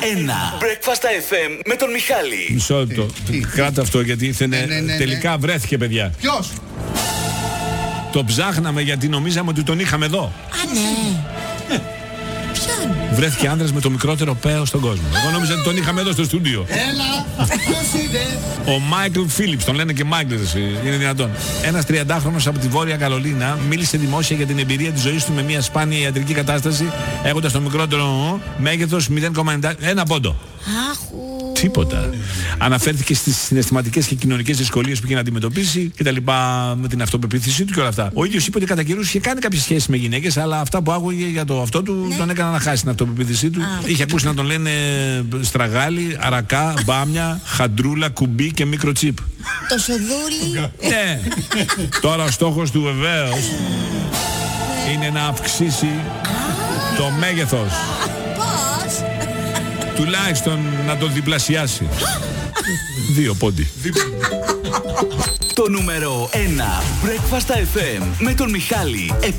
Breakfast FM με τον Μιχάλη. Μισό λεπτό. Κράτα αυτό γιατί ήθελε. Τελικά βρέθηκε, παιδιά. Ποιος? Το ψάχναμε γιατί νομίζαμε ότι τον είχαμε εδώ. Α, ναι. Ποιον? Βρέθηκε άντρας με το μικρότερο παίο στον κόσμο. Εγώ νόμιζα ότι τον είχαμε εδώ στο στούντιο. Έλα, ποιος είναι? Ο Μάικλ Φίλιπς, τον λένε και Μάικλ, είναι δυνατόν. Ένας 30χρονος από τη Βόρεια Καρολίνα μίλησε δημόσια για την εμπειρία της ζωής του με μια σπάνια ιατρική κατάσταση, έχοντας το μικρότερο μέγεθος 0,1 πόντο. Άχου. Τίποτα. Αναφέρθηκε στις συναισθηματικές και κοινωνικές δυσκολίες που είχε να αντιμετωπίσει και τα λοιπά με την αυτοπεποίθησή του και όλα αυτά. Ο ίδιος είπε ότι κατά καιρούς είχε κάνει κάποιες σχέσεις με γυναίκες, αλλά αυτά που άκουγε για το αυτό του τον έκανα να χάσει την αυτοπεποίθησή του. Είχε ακούσει να τον λένε στραγάλι, αρακά, μπάμια, χαντρούλα, κουμπί και μικροτσίπ. Το σοδούλι. Ναι. Τώρα ο στόχος του βεβαίως είναι να αυξήσει το μέγεθος. Πώς? Τουλάχιστον να τον διπλασιάσει. 2 πόντι. Το νούμερο 1 Breakfast FM με τον Μιχάλη.